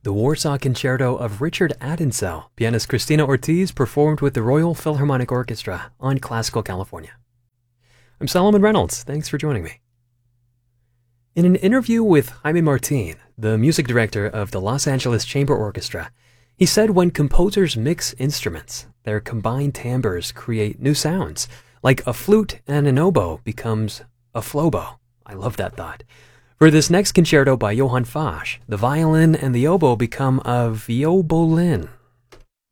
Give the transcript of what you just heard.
The Warsaw Concerto of Richard Addinsell, pianist Christina Ortiz performed with the Royal Philharmonic Orchestra on Classical California. I'm Solomon Reynolds. Thanks for joining me. In an interview with Jaime Martin, the music director of the Los Angeles Chamber Orchestra, he said when composers mix instruments, their combined timbres create new sounds, like a flute and an oboe becomes a flobo. I love that thought. For this next concerto by Johann Fasch, the violin and the oboe become a viobolin.